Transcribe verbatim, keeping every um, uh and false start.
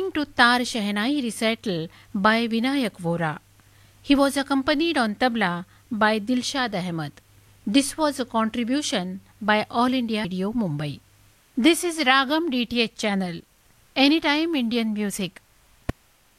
listening to Tar Shehnai recital by Vinayak Vora. He was accompanied on tabla by Dilshad Ahmed. This was a contribution by All India Radio Mumbai. This is Ragam D T H channel, Anytime Indian Music.